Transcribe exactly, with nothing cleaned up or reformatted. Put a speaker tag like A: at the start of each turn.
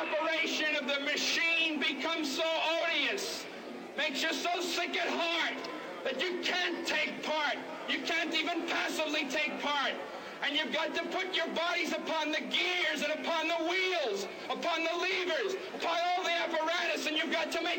A: operation of the machine becomes so odious, makes you so sick at heart that you can't take part. You can't even passively take part. And you've got to put your bodies upon the gears and upon the wheels, upon the levers, upon all the apparatus, and you've got to make